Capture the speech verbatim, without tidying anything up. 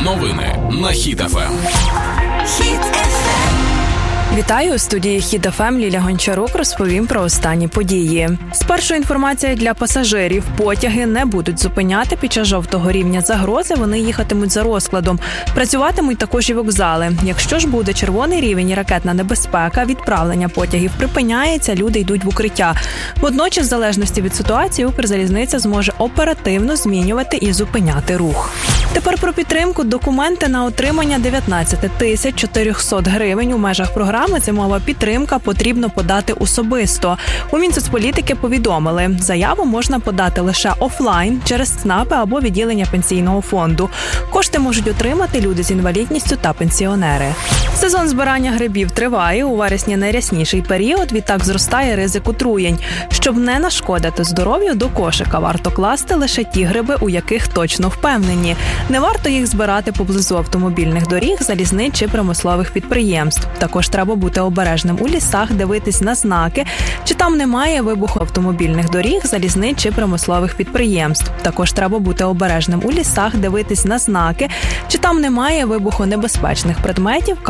Новини на Хіт еф ем. Хіт еф ем. Вітаю, у студії Хіт еф ем Ліля Гончарук розповім про останні події. Спершу інформація для пасажирів. Потяги не будуть зупиняти під час жовтого рівня загрози, вони їхатимуть за розкладом. Працюватимуть також і вокзали. Якщо ж буде червоний рівень і ракетна небезпека, відправлення потягів припиняється, люди йдуть в укриття. Водночас, в залежності від ситуації, Укрзалізниця зможе оперативно змінювати і зупиняти рух. Тепер про підтримку. Документи на отримання дев'ятнадцять тисяч чотириста гривень у межах програми «Зимова підтримка» потрібно подати особисто. У Мінсоцполітики повідомили, заяву можна подати лише офлайн через ЦНАПи або відділення пенсійного фонду. Кошти можуть отримати люди з інвалідністю та пенсіонери. Сезон збирання грибів триває. У вересні найрясніший період, відтак зростає ризик отруєнь. Щоб не нашкодити здоров'ю, до кошика варто класти лише ті гриби, у яких точно впевнені. Не варто їх збирати поблизу автомобільних доріг, залізниць чи промислових підприємств. Також треба бути обережним у лісах, дивитись на знаки, чи там немає вибуху автомобільних доріг, залізниць чи промислових підприємств. Також треба бути обережним у лісах, дивитись на знаки, чи там немає вибухонебезпечних предметів,